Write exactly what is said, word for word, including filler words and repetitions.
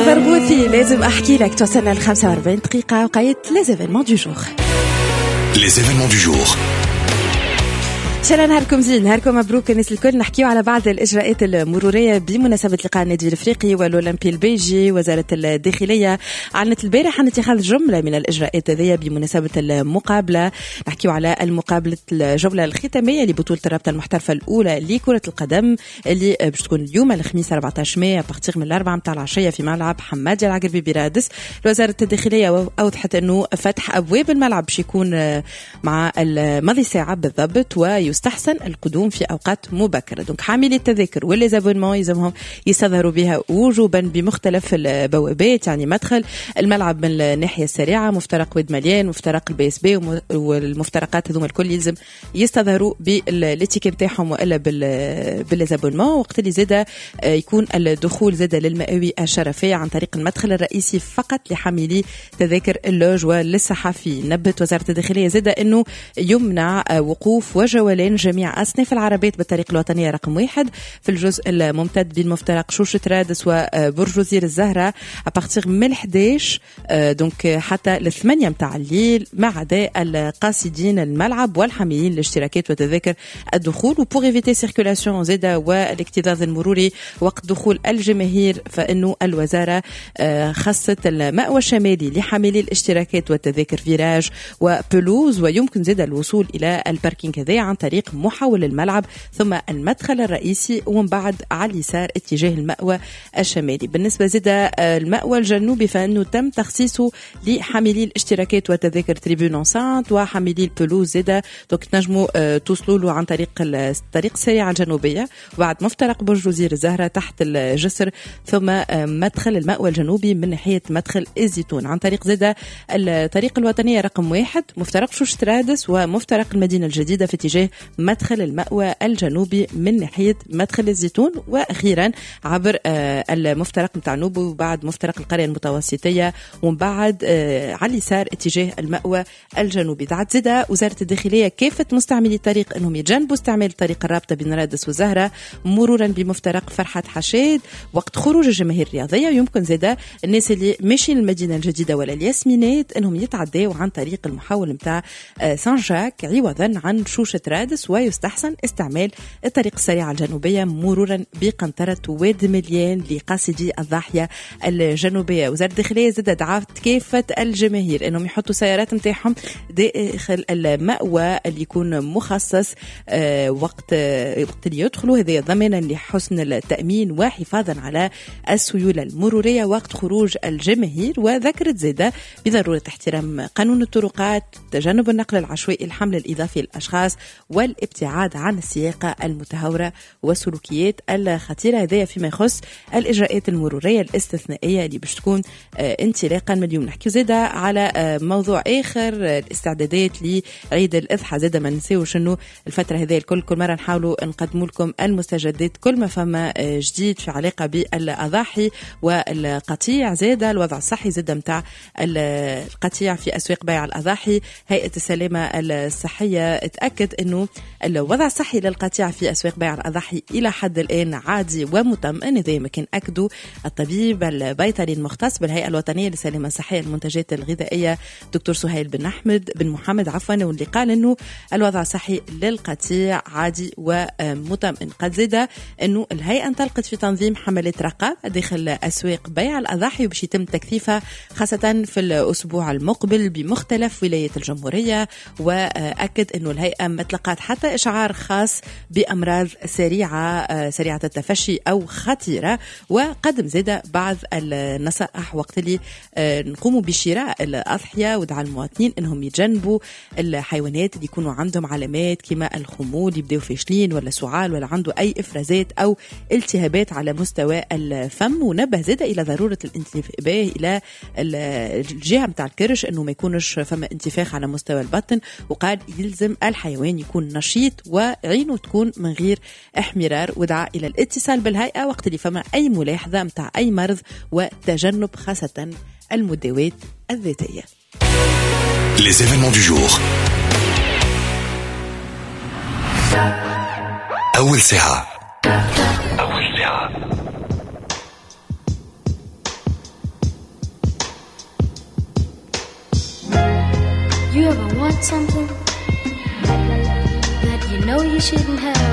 برغوثي لازم أحكي لك. توصلنا ل خمسة وأربعين دقيقة وقيت les événements du jour. Les événements du jour. إن شاء الله نهاركم زين، نهاركم مبروك الناس الكل. نحكيو على بعض الإجراءات المرورية بمناسبة لقاء النادي الأفريقي والأولمبي البيجي. وزارة الداخلية أعلنت البارح عن اتخاذ جملة من الإجراءات هذه بمناسبة المقابلة. نحكيو على المقابلة الجولة الختامية لبطولة الرابطة المحترفة الأولى لكرة القدم اللي باش تكون اليوم الخميس أربعة عشر مايو بارتيغ من الأربعة متاع العشية في ملعب حمادي العقربي برادس. وزارة الداخلية أوضحت أنه فتح أبواب الملعب باش يكون مع الماضي ساعة بالضبط، ويستحسن القدوم في أوقات مبكرة. دونك حاملي التذاكر واللي زابونمون يلزمهم يستظهروا بها وجوبا بمختلف البوابات، يعني مدخل الملعب من الناحية السريعة، مفترق واد مليان، مفترق البي اس بي، والمفترقات هذوما الكل يلزم يستظهروا بالاتيكيت نتاعهم والا بالزابونمون. وقت اللي زاد يكون الدخول زاد للمأوي الشرفية عن طريق المدخل الرئيسي فقط لحاملي تذاكر اللوج وللصحفيين. نبت وزارة الداخلية زاد انه يمنع وقوف وجولان جميع أصناف العربات بالطريق الوطنية رقم واحد في الجزء الممتد بين مفترق شوشة رادس وبرج وزير الزهرة أبارتيغ من الحداش دونك حتى للثمانية متاع الليل، ما عدا القاصدين الملعب والحاملين الاشتراكات وتذاكر الدخول. وبور ايفيتي سيركولاسيون زاده والاكتظاظ المروري وقت دخول الجماهير، فإنه الوزارة خصت المأوى الشمالي لحاملي الاشتراكات والتذاكر فيراج وبلوز، ويمكن زاده الوصول إلى الباركينج هذا عن طريق محاول الملعب ثم المدخل الرئيسي ومن بعد على اليسار اتجاه المأوى الشمالي. بالنسبة زاد المأوى الجنوبي فإنه تم تخصيصه لحاملي الاشتراكات وتذاكر تريبون انسانت وحاملي البلوز زاد، دونك تنجموا توصلوا له عن طريق الطريق السريعة الجنوبية وبعد مفترق برج وزير الزهرة تحت الجسر ثم مدخل المأوى الجنوبي من ناحية مدخل الزيتون عن طريق زاد الطريق الوطنية رقم واحد، مفترق شوشة رادس ومفترق المدينة الجديدة في اتجاه مدخل المأوى الجنوبي من ناحية مدخل الزيتون، وأخيرا عبر المفترق متاع نوبو وبعد مفترق القرية المتوسطية ومن بعد على اليسار اتجاه المأوى الجنوبي. دعت زدا وزارة الداخلية كافة مستعملي الطريق أنهم يتجنبوا استعمال الطريق الرابطة بين رادس والزهرة مرورا بمفترق فرحة حشاد وقت خروج الجماهير الرياضية. ويمكن زدا الناس اللي ماشيين المدينة الجديدة ولا الياسمينات أنهم يتعدوا عن طريق المحاول متاع سان جاك عوضا عن شوشة رادس، ويستحسن استعمال الطريق السريعة الجنوبية مرورا بقنطرة واد مليان لقاصدي الضاحية الجنوبية. وزارة الداخلية زادت دعوت كافة الجماهير انهم يحطوا سيارات نتاعهم داخل المأوى اللي يكون مخصص آه وقت آه وقت اللي يدخلوا، هذا ضمانا لحسن التأمين وحفاظا على السيولة المرورية وقت خروج الجماهير. وذكرت زادة بضرورة احترام قانون الطرقات، تجنب النقل العشوائي، الحمل الإضافي للأشخاص والابتعاد عن السياقة المتهورة والسلوكيات الخطيرة. هذا فيما يخص الإجراءات المرورية الاستثنائية اللي باش تكون انطلاقا من اليوم. نحكي زادة على موضوع آخر، الاستعدادات لعيد الأضحى. زادة ما نسيوش إنه الفترة هذه الكل كل مرة نحاولوا نقدم لكم المستجدات كل ما فما جديد في علاقة بالأضاحي والقطيع. زادة الوضع الصحي زادة متاع القطيع في أسواق بيع الأضاحي. هيئة السلامة الصحية تأكد أنه الوضع الصحي للقطيع في أسواق بيع الأضاحي إلى حد الآن عادي ومطمئن، زي ما كان أكدوا الطبيب البيطري المختص بالهيئة الوطنية للسلامة الصحية للمنتجات الغذائية دكتور سهيل بن أحمد بن محمد عفوا، واللي قال أنه الوضع الصحي للقطيع عادي ومطمئن. قد زاد أنه الهيئة انطلقت في تنظيم حملة رقابة داخل أسواق بيع الأضاحي وبش يتم تكثيفها خاصة في الأسبوع المقبل بمختلف ولايات الجمهورية. وأكد أنه الهيئة ما تلقات حتى إشعار خاص بأمراض سريعة سريعة التفشي أو خطيرة. وقدم زاد بعض النصائح وقت اللي نقوموا بشراء الأضحية، ودعا المواطنين أنهم يتجنبوا الحيوانات اللي يكونوا عندهم علامات كما الخمول يبدأوا فاشلين ولا سعال ولا عنده أي إفرازات أو التهابات على مستوى الفم. ونبه زاد إلى ضرورة الانتباه إلى الجهة متاع الكرش أنه ما يكونش فما انتفاخ على مستوى البطن، وقال يلزم الحيوان يكون نشيط وعينه تكون من غير احمرار. ودعا إلى الاتصال بالهيئة وقت اللي فما أي ملاحظة متاع أي مرض وتجنب خاصة المداوات الذاتية. Les événements du jour. أول ساعة. أول ساعة. You ever want something that you know you shouldn't have?